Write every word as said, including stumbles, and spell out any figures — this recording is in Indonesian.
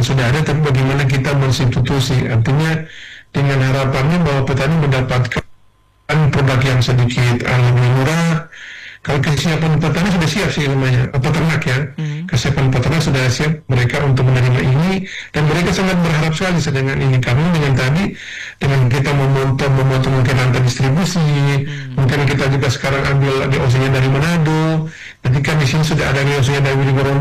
sudah ada, tapi bagaimana kita mensubstitusi. Artinya dengan harapannya bahwa petani mendapatkan produk yang sedikit uh, lebih murah. Kalau kesiapan petani sudah siap sih namanya, peternak ya, hmm. kesiapan peternak sudah siap mereka untuk menerima ini, dan mereka sangat berharap sekali dengan ini. Karena dengan tadi, dengan kita memotong memotong mungkin rantai distribusi, hmm. mungkin kita juga sekarang ambil D O C-nya dari Manado, ketika di sini sudah ada D O C-nya dari Gorontalo.